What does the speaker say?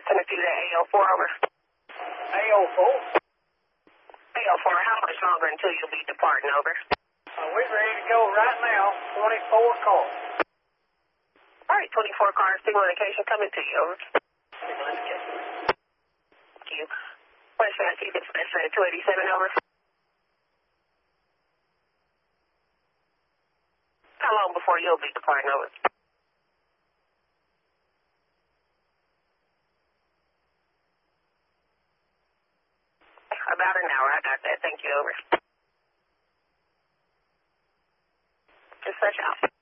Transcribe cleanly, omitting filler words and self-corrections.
Tennessee to AO4, over. AO4? AO4, how much longer until you'll be departing, over? We're ready to go right now. 24 cars. All right, 24 cars, signal indication coming to you, over. Signal indication. Thank you. West Tennessee, dispatch 287, over. How long before you'll be departing, over? About an hour, I got that. Thank you, over. Just such out.